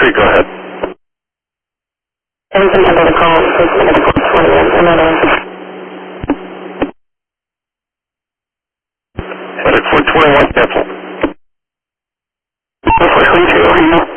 3, go ahead. Anything under the call, please under the call 21, another. Headed for 21, cancel. For 22,